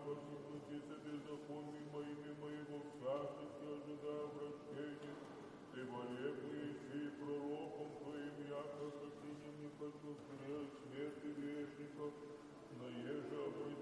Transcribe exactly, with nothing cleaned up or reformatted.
спаси, платиться беззаконными моими, моего всякости, ожидая обращения. Ты болезнь и пророком Твоим, яко хотением не хочу смерть, смерти грешников, но еже обойти